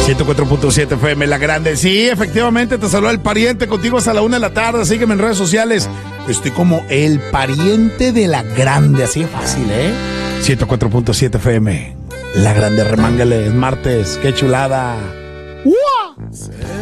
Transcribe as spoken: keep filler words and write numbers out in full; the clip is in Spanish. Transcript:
ciento cuatro punto siete F M, La Grande. Sí, efectivamente, te saluda el pariente. Contigo hasta la una de la tarde. Sígueme en redes sociales. Estoy como el pariente de La Grande. Así de fácil, ¿eh? ciento cuatro punto siete F M, La Grande. Remángale, es martes. ¡Qué chulada! ¡Uah!